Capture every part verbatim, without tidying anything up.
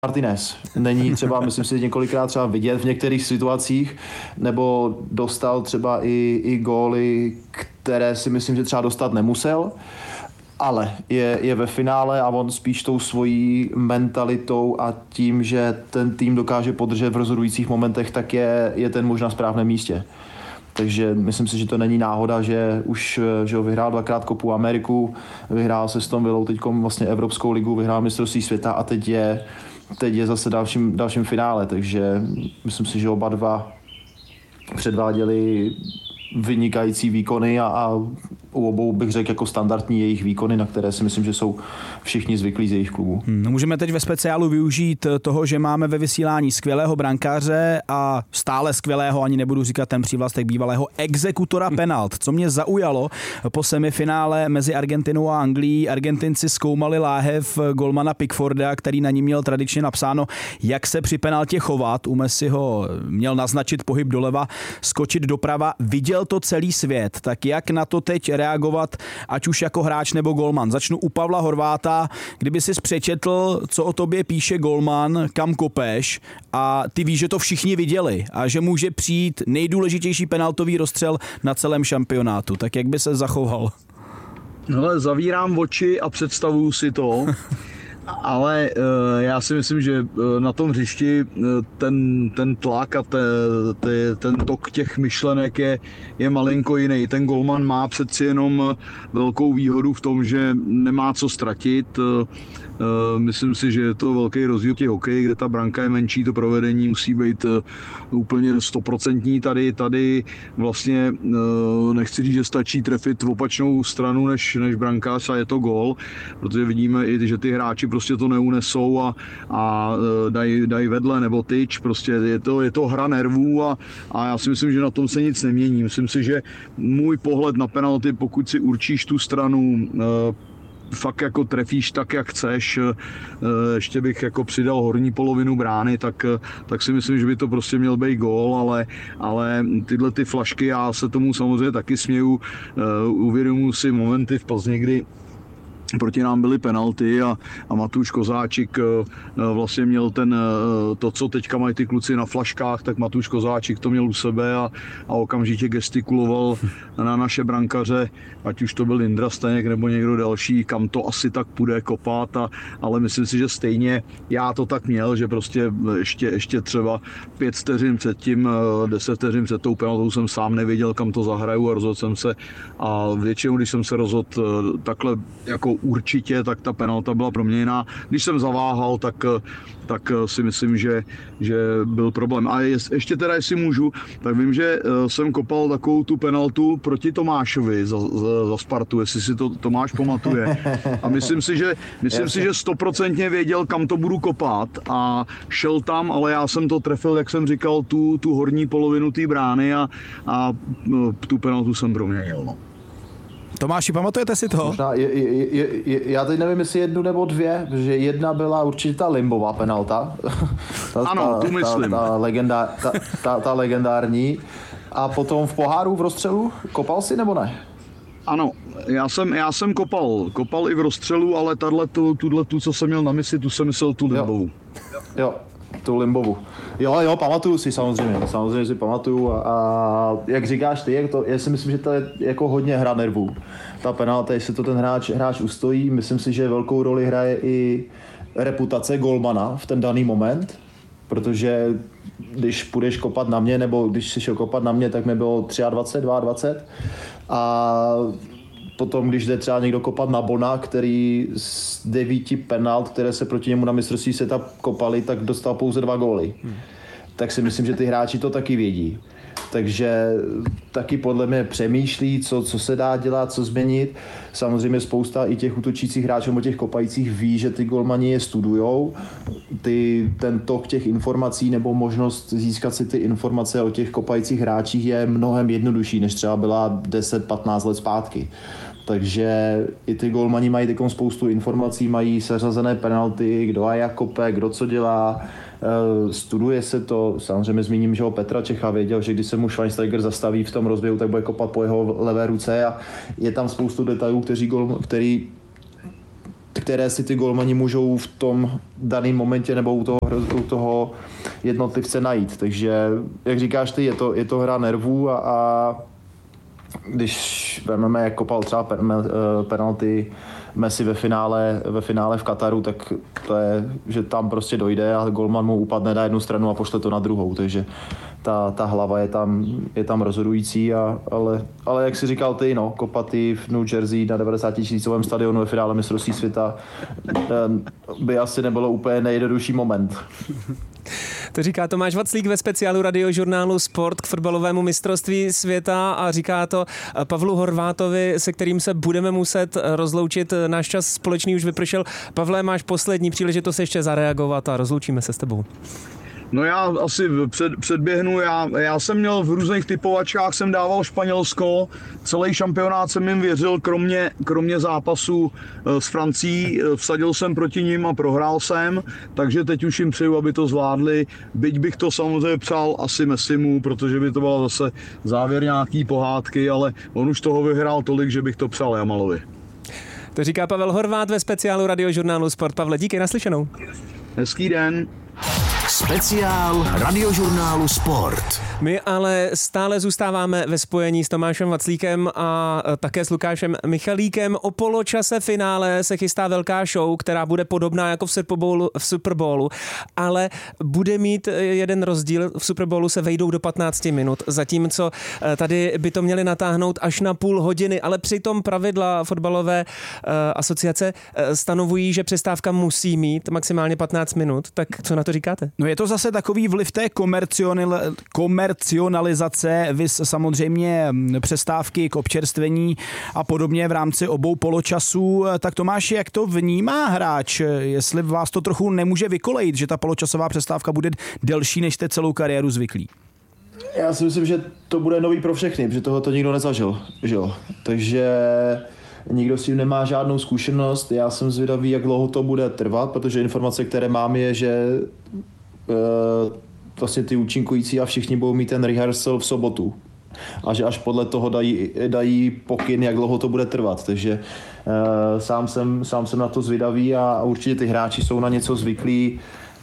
Martinez. Není třeba, myslím si, několikrát třeba vidět v některých situacích, nebo dostal třeba i, i góly, které si myslím, že třeba dostat nemusel, ale je, je ve finále a on spíš tou svojí mentalitou a tím, že ten tým dokáže podržet v rozhodujících momentech, tak je, je ten možná správném místě. Takže myslím si, že to není náhoda, že už že ho vyhrál dvakrát Copu Ameriku, vyhrál se s Tom Villou teď vlastně Evropskou ligu, vyhrál mistrovství světa a teď je, teď je zase dalším, dalším finále, takže myslím si, že oba dva předváděli vynikající výkony a, a u obou bych řekl jako standardní jejich výkony, na které si myslím, že jsou všichni zvyklí z jejich klubů. Hmm, můžeme teď ve speciálu využít toho, že máme ve vysílání skvělého brankáře a stále skvělého, ani nebudu říkat ten přívlastek bývalého exekutora penalt. Co mě zaujalo po semifinále mezi Argentinou a Anglií, Argentinci zkoumali láhev golmana Pickforda, který na ní měl tradičně napsáno, jak se při penaltě chovat. U Messiho měl naznačit pohyb doleva, skočit doprava. Viděl to celý svět. Tak jak na to teď reagovat, ať už jako hráč nebo golman? Začnu u Pavla Horváta. Kdyby si přečetl, co o tobě píše golman, kam kopeš a ty víš, že to všichni viděli a že může přijít nejdůležitější penaltový rozstřel na celém šampionátu. Tak jak by se zachoval? Hele, zavírám oči a představuju si to. Ale e, já si myslím, že na tom hřišti ten, ten tlak a te, te, ten tok těch myšlenek je, je malinko jiný. Ten golman má přeci jenom velkou výhodu v tom, že nemá co ztratit. E, myslím si, že je to velký rozdíl těch hokej, kde ta branka je menší, to provedení musí být úplně stoprocentní. Tady, tady vlastně e, nechci říct, že stačí trefit v opačnou stranu než, než brankář a je to gól, protože vidíme i, že ty hráči prostě to neunesou a, a dají daj vedle nebo tyč, prostě je to, je to hra nervů a, a já si myslím, že na tom se nic nemění. Myslím si, že můj pohled na penalty, pokud si určíš tu stranu, fakt jako trefíš tak, jak chceš, ještě bych jako přidal horní polovinu brány, tak, tak si myslím, že by to prostě měl být gól, ale, ale tyhle ty flašky, já se tomu samozřejmě taky směju, uvědomuji si momenty v Plzni, kdy proti nám byly penalty a, a Matouš Kozáčik vlastně měl ten, to, co teďka mají ty kluci na flaškách, tak Matouš Kozáčik to měl u sebe a, a okamžitě gestikuloval na naše brankaře, ať už to byl Indra Staněk nebo někdo další, kam to asi tak půjde kopat, a, ale myslím si, že stejně já to tak měl, že prostě ještě, ještě třeba pět vteřin před tím, deset vteřin před tou penaltou jsem sám nevěděl, kam to zahraju a rozhodl jsem se a většinou, když jsem se rozhodl takhle jako určitě, tak ta penalta byla proměněná. Když jsem zaváhal, tak, tak si myslím, že, že byl problém. A ještě teda, jestli můžu, tak vím, že jsem kopal takovou tu penaltu proti Tomášovi za, za, za Spartu, jestli si to Tomáš pamatuje. A myslím si, že myslím si, že stoprocentně věděl, kam to budu kopat a šel tam, ale já jsem to trefil, jak jsem říkal, tu, tu horní polovinu té brány a, a tu penaltu jsem proměnil. No. Tomáši, pamatujete si to? Možná, je, je, je, je, já teď nevím, jestli jednu nebo dvě, protože jedna byla určitě ta Limbová penalta. ta, ano, tu myslím. Ta, ta, legendár, ta, ta, ta legendární. A potom v poháru v rozstřelu kopal si nebo ne? Ano, já jsem, já jsem kopal. Kopal i v rozstřelu, ale tahle, tu, tuhle, tu, co jsem měl na misi, tu jsem myslel tu Limbovu. Jo, jo. Tu Limbovu. Jo, jo, pamatuju si samozřejmě, samozřejmě si pamatuju a, a jak říkáš ty, jak to, já si myslím, že to je jako hodně hra nervů. Ta penalta, jestli to ten hráč, hráč ustojí, myslím si, že velkou roli hraje i reputace golmana v ten daný moment, protože když půjdeš kopat na mě, nebo když jsi šel kopat na mě, tak mi bylo dvacet tři, dvacet dva a potom, když jde třeba někdo kopat na Bona, který z devíti penalt, které se proti němu na mistrovství světa kopali, tak dostal pouze dva góly. Hmm. Tak si myslím, že ty hráči to taky vědí. Takže taky podle mě přemýšlí, co, co se dá dělat, co změnit. Samozřejmě spousta i těch útočících hráčů nebo těch kopajících ví, že ty golmani je studujou. Ty, ten tok těch informací nebo možnost získat si ty informace o těch kopajících hráčích je mnohem jednodušší, než třeba byla deset patnáct let zpátky. Takže i ty golmani mají takovou spoustu informací, mají seřazené penalty, kdo a jak kope, kdo co dělá, studuje se to. Samozřejmě zmíním, že ho Petra Čecha věděl, že když se mu Schweinsteiger zastaví v tom rozběhu, tak bude kopat po jeho levé ruce a je tam spoustu detailů, kteří gol, který které si ty golmani můžou v tom daném momentě nebo u toho, u toho jednotlivce najít. Takže, jak říkáš ty, je to, je to hra nervů a, a když vezmeme, jak kopal třeba penalty Messi ve finále, ve finále v Kataru, tak to je, že tam prostě dojde a golman mu upadne na jednu stranu a pošle to na druhou, takže ta, ta hlava je tam, je tam rozhodující, a, ale, ale jak jsi říkal ty, no, kopat v New Jersey na devadesátitisícovém stadionu ve finále mistrovství světa by asi nebylo úplně nejjednodušší moment. To říká Tomáš Vaclík ve speciálu radiožurnálu Sport k fotbalovému mistrovství světa a říká to Pavlu Horvátovi, se kterým se budeme muset rozloučit. Náš čas společný už vypršel. Pavle, máš poslední příležitost ještě zareagovat a rozloučíme se s tebou. No já asi před, předběhnu, já, já jsem měl v různých typovačkách, jsem dával Španělsko, celý šampionát jsem jim věřil, kromě, kromě zápasu s Francií, vsadil jsem proti nim a prohrál jsem, takže teď už jim přeju, aby to zvládli, byť bych to samozřejmě přál asi Messimu, protože by to byla zase závěr nějaký pohádky, ale on už toho vyhrál tolik, že bych to přál Jamalovi. To říká Pavel Horvát ve speciálu radiožurnálu Sport. Pavle, díky, naslyšenou. Hezký den. Speciál radiožurnálu Sport. My ale stále zůstáváme ve spojení s Tomášem Vaclíkem a také s Lukášem Michalíkem. O poločase finále se chystá velká show, která bude podobná jako v Super Bowlu, v Super Bowlu, ale bude mít jeden rozdíl. V Super Bowlu se vejdou do patnácti minut, zatímco tady by to měli natáhnout až na půl hodiny, ale přitom pravidla fotbalové asociace stanovují, že přestávka musí mít maximálně patnáct minut. Tak co na to říkáte? No je to zase takový vliv té komercionali- komercionalizace, vis samozřejmě přestávky k občerstvení a podobně v rámci obou poločasů. Tak Tomáši, jak to vnímá hráč? Jestli vás to trochu nemůže vykolejit, že ta poločasová přestávka bude delší, než jste celou kariéru zvyklí? Já si myslím, že to bude nový pro všechny, protože tohle to nikdo nezažil. Že jo? Takže nikdo s tím nemá žádnou zkušenost. Já jsem zvědavý, jak dlouho to bude trvat, protože informace, které mám, je, že e, vlastně ty účinkující a všichni budou mít ten rehearsal v sobotu. A že až podle toho dají, dají pokyn, jak dlouho to bude trvat. Takže e, sám, jsem, sám jsem na to zvědavý a určitě ty hráči jsou na něco zvyklí.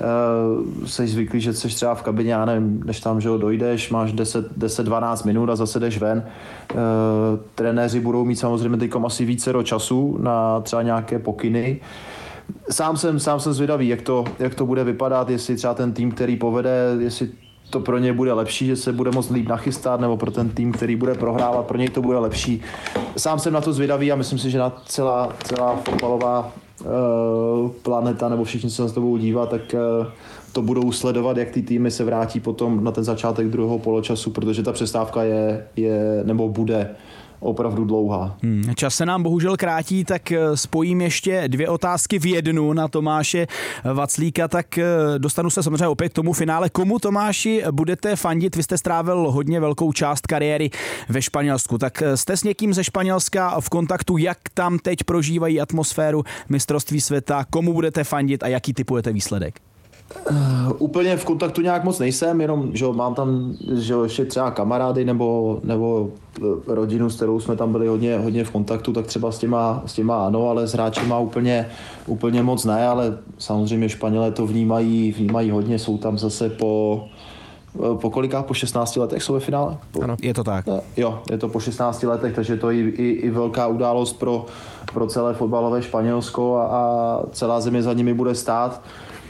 Uh, jsi zvyklý, že jsi třeba v kabině, já nevím, než tam, že ho dojdeš, máš deset dvanáct minut a zase jdeš ven. Uh, trenéři budou mít samozřejmě teďkom asi vícero času na třeba nějaké pokyny. Sám jsem, sám jsem zvědavý, jak to, jak to bude vypadat, jestli třeba ten tým, který povede, jestli to pro ně bude lepší, že se bude moc líp nachystat, nebo pro ten tým, který bude prohrávat, pro něj to bude lepší. Sám jsem na to zvědavý a myslím si, že na celá, celá fotbalová Uh, planeta nebo všichni se na to budou dívat, tak uh, to budou sledovat, jak ty týmy se vrátí potom na ten začátek druhého poločasu, protože ta přestávka je, je nebo bude opravdu dlouhá. Hmm, čas se nám bohužel krátí, tak spojím ještě dvě otázky v jednu na Tomáše Vaclíka, tak dostanu se samozřejmě opět k tomu finále. Komu, Tomáši, budete fandit? Vy jste strávil hodně velkou část kariéry ve Španělsku, tak jste s někým ze Španělska v kontaktu, jak tam teď prožívají atmosféru mistrovství světa, komu budete fandit a jaký typujete výsledek? Uh, úplně v kontaktu nějak moc nejsem, jenom že mám tam že ještě třeba kamarády nebo, nebo rodinu, s kterou jsme tam byli hodně, hodně v kontaktu, tak třeba s těma, s těma ano, ale s hráčima úplně, úplně moc ne, ale samozřejmě Španělé to vnímají, vnímají hodně, jsou tam zase po po kolikách, po šestnácti letech jsou ve finále? Po, ano, je to tak. Jo, je to po šestnácti letech, takže to je i, i, i velká událost pro, pro celé fotbalové Španělsko a, a celá země za nimi bude stát.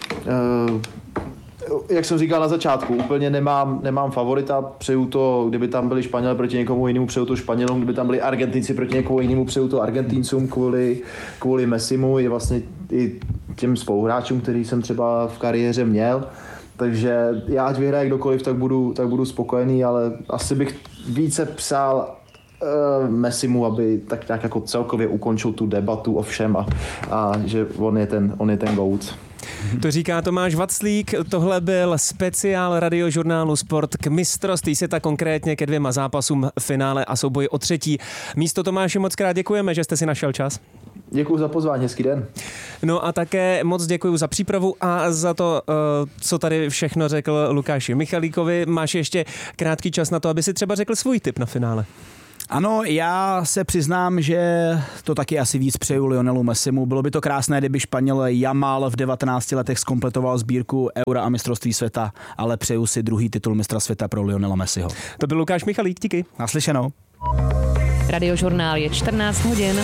Uh, jak jsem říkal na začátku, úplně nemám, nemám favorita, přeju to, kdyby tam byli Španělé proti někomu jinému, přeju to Španělům, kdyby tam byli Argentinci proti někomu jinému, přeju to Argentincům kvůli, kvůli Messimu i vlastně i těm spoluhráčům, který jsem třeba v kariéře měl. Takže já ať vyhraje kdokoliv, tak budu, tak budu spokojený, ale asi bych více přál uh, Messimu, aby tak nějak jako celkově ukončil tu debatu o všem a, a že on je ten, on je ten GOAT. To říká Tomáš Vaclík, tohle byl speciál radiožurnálu Sport k mistrovství světa, konkrétně ke dvěma zápasům finále a souboji o třetí místo. Tomáši, moc krát děkujeme, že jste si našel čas. Děkuji za pozvání, hezký den. No a také moc děkuji za přípravu a za to, co tady všechno řekl Lukáši Michalíkovi. Máš ještě krátký čas na to, aby si třeba řekl svůj tip na finále. Ano, já se přiznám, že to taky asi víc přeju Lionelu Messimu. Bylo by to krásné, kdyby Španěl Yamal v devatenácti letech zkompletoval sbírku Eura a mistrovství světa, ale přeju si druhý titul mistra světa pro Lionela Messiho. To byl Lukáš Michalík, díky. Naslyšenou. Radiožurnál je čtrnáct hodin.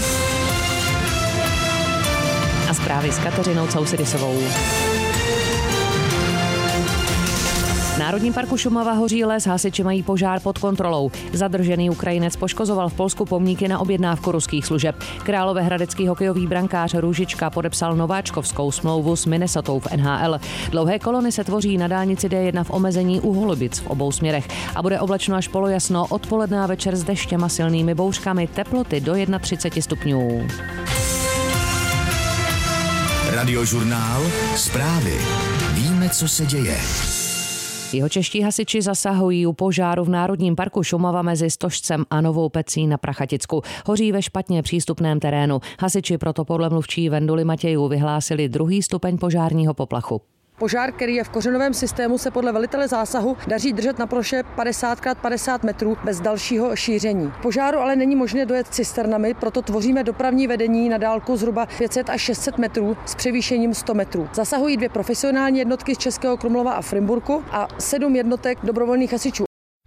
A zprávy s Kateřinou Causidisovou. V Národním parku Šumava hoří les, hasiči mají požár pod kontrolou. Zadržený Ukrajinec poškozoval v Polsku pomníky na objednávku ruských služeb. Královéhradecký hokejový brankář Růžička podepsal nováčkovskou smlouvu s Minnesotou v N H L. Dlouhé kolony se tvoří na dálnici D jedna v omezení u Holubic v obou směrech a bude oblačno až polojasno, odpoledne a večer s deštěm a silnými bouřkami, teploty do třicet jedna stupňů. Radiožurnál, zprávy. Víme, co se děje. Jihočeští hasiči zasahují u požáru v Národním parku Šumava mezi Stožcem a Novou Pecí na Prachaticku. Hoří ve špatně přístupném terénu. Hasiči proto podle mluvčí Venduly Matějů vyhlásili druhý stupeň požárního poplachu. Požár, který je v kořenovém systému, se podle velitele zásahu daří držet na ploše padesát krát padesát metrů bez dalšího šíření. Požáru ale není možné dojet cisternami, proto tvoříme dopravní vedení na dálku zhruba pět set až šest set metrů s převýšením sto metrů. Zasahují dvě profesionální jednotky z Českého Krumlova a Frimburku a sedm jednotek dobrovolných hasičů.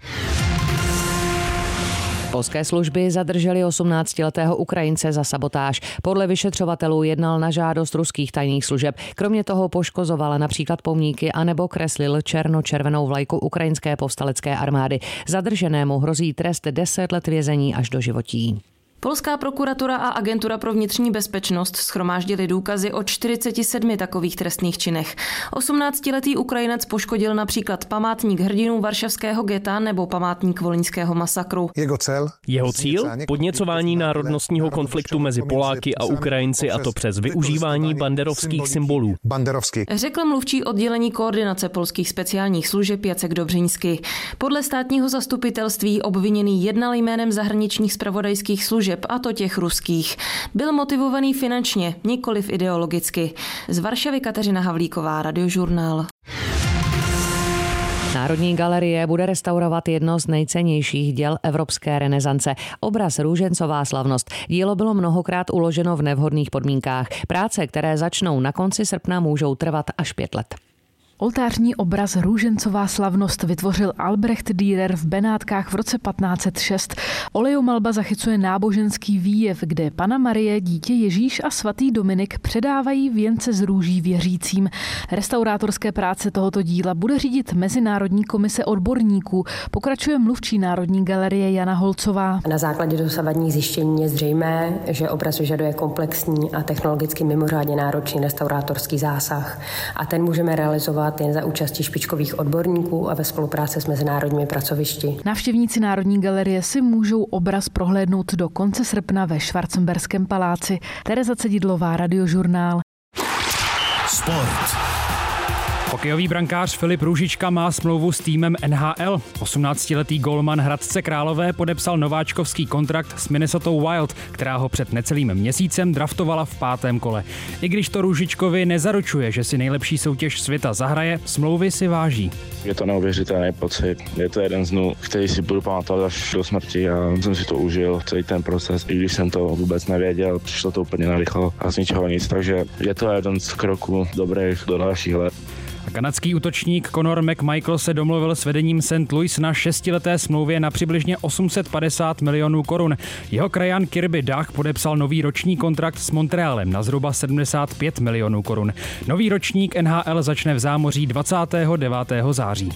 Polské služby zadržely osmnáctiletého Ukrajince za sabotáž. Podle vyšetřovatelů jednal na žádost ruských tajných služeb. Kromě toho poškozoval například pomníky anebo kreslil černo-červenou vlajku ukrajinské povstalecké armády. Zadrženému hrozí trest deset let vězení až do životí. Polská prokuratura a agentura pro vnitřní bezpečnost shromáždili důkazy o čtyřiceti sedmi takových trestných činech. osmnáctiletý Ukrajinec poškodil například památník hrdinů varšavského geta nebo památník volyňského masakru. Jeho cíl? Podněcování národnostního konfliktu mezi Poláky a Ukrajinci, a to přes využívání banderovských symbolů. Řekl mluvčí oddělení koordinace polských speciálních služeb Jacek Dobřiňský. Podle státního zastupitelství obviněný jednal jménem zahraničních zpravodajských služeb, a to těch ruských. Byl motivovaný finančně, nikoliv ideologicky. Z Varšavy Kateřina Havlíková, Radiožurnál. Národní galerie bude restaurovat jedno z nejcennějších děl evropské renesance. Obraz Růžencová slavnost. Dílo bylo mnohokrát uloženo v nevhodných podmínkách. Práce, které začnou na konci srpna, můžou trvat až pět let. Oltářní obraz Růžencová slavnost vytvořil Albrecht Dürer v Benátkách v roce patnáct set šest. Olejomalba zachycuje náboženský výjev, kde Panna Marie, dítě Ježíš a svatý Dominik předávají věnce z růží věřícím. Restaurátorské práce tohoto díla bude řídit Mezinárodní komise odborníků, pokračuje mluvčí Národní galerie Jana Holcová. Na základě dosavadních zjištění je zřejmé, že obraz vyžaduje komplexní a technologicky mimořádně náročný restaurátorský zásah a ten můžeme realizovat jen za účasti špičkových odborníků a ve spolupráci s mezinárodními pracovišti. Návštěvníci Národní galerie si můžou obraz prohlédnout do konce srpna ve Schwarzenberském paláci. Tereza Cedidlová, Radiožurnál. Sport. Hokejový brankář Filip Růžička má smlouvu s týmem N H L. osmnáctiletý golman Hradce Králové podepsal nováčkovský kontrakt s Minnesota Wild, která ho před necelým měsícem draftovala v pátém kole. I když to Růžičkovi nezaručuje, že si nejlepší soutěž světa zahraje, smlouvy si váží. Je to neuvěřitelný pocit. Je to jeden z dnů, který si budu pamatovat až do smrti a jsem si to užil, celý ten proces. I když jsem to vůbec nevěděl, přišlo to úplně narychlo a z ničeho nic, takže je to jeden z kroků dobrých do dalších let. A kanadský útočník Conor McMichael se domluvil s vedením Saint Louis na šestileté smlouvě na přibližně osm set padesát milionů korun. Jeho krajan Kirby Dach podepsal nový roční kontrakt s Montrealem na zhruba sedmdesát pět milionů korun. Nový ročník N H L začne v zámoří dvacátého devátého září.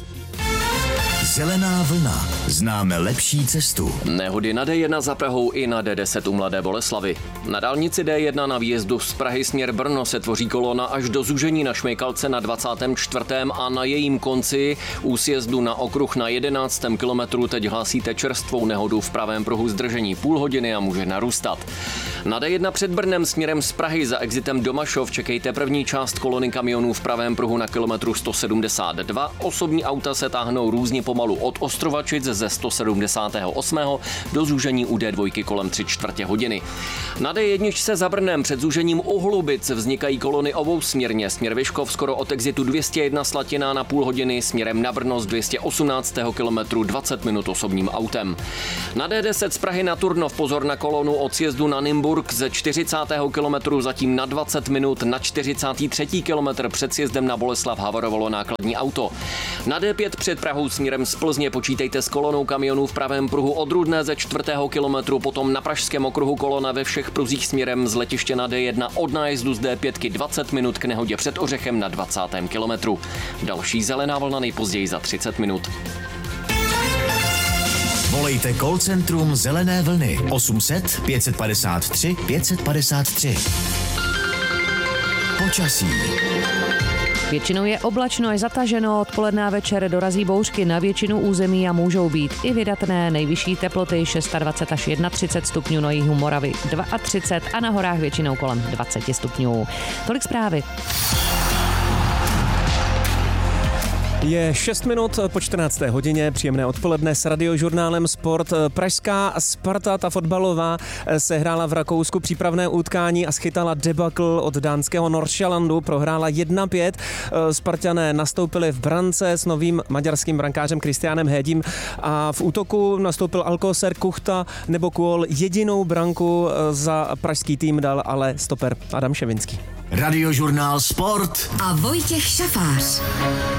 Zelená vlna. Známe lepší cestu. Nehody na D jedna za Prahou i na D deset u Mladé Boleslavi. Na dálnici D jedna na výjezdu z Prahy směr Brno se tvoří kolona až do zúžení na Šmejkalce na dvacátém čtvrtém a na jejím konci u sjezdu na okruh na jedenáctém kilometru teď hlásíte čerstvou nehodu v pravém pruhu zdržení půl hodiny a může narůstat. Na D jedna před Brnem směrem z Prahy za exitem Domašov čekejte první část kolony kamionů v pravém pruhu na kilometru sto sedmdesát dva. Osobní auta se táhnou různě pomalu od Ostrovačic ze sto sedmdesát osm do zúžení u D dva kolem tři čtvrtě hodiny. Na D jedna se za Brnem před zúžením u Holubic vznikají kolony obousměrně. Směr Vyškov skoro od exitu dvě stě jedna Slatina na půl hodiny, směrem na Brno z dvě stě osmnáct kilometru dvacet minut osobním autem. Na D deset z Prahy na Turnov pozor na kolonu od sjezdu na Nymburk ze čtyřicátého kilometru zatím na dvacet minut, na čtyřicátý třetí kilometr před sjezdem na Boleslav havarovalo nákladní auto. Na D pět před Prahou směrem z Plzně počítejte s kolonou kamionů v pravém pruhu od Rudné ze čtvrtého kilometru, potom na pražském okruhu kolona ve všech pruzích směrem z letiště na D jedna od nájezdu z D pět dvacet minut k nehodě před Ořechem na dvacátém kilometru. Další zelená vlna nejpozději za třicet minut. Volejte call centrum Zelené vlny osm set pět padesát tři pět padesát tři. Počasí. Většinou je oblačno až zataženo, odpoledne a večer dorazí bouřky na většinu území a můžou být i vydatné. Nejvyšší teploty dvacet šest až třicet jedna stupňů, na jihu Moravy třicet dva a na horách většinou kolem dvacet stupňů. Tolik zprávy. Je šest minut po čtrnácté hodině, příjemné odpoledne s radiožurnálem Sport. Pražská Sparta, ta fotbalová, se hrála v Rakousku přípravné utkání a schytala debakl od dánského Nordsjællandu, prohrála jedna pět. Spartané nastoupili v brance s novým maďarským brankářem Kristiánem Hédím a v útoku nastoupil Alcocer, Kuchta nebo Kuol. Jedinou branku za pražský tým dal ale stoper Adam Ševinský. Radiožurnál Sport a Vojtěch Šafář.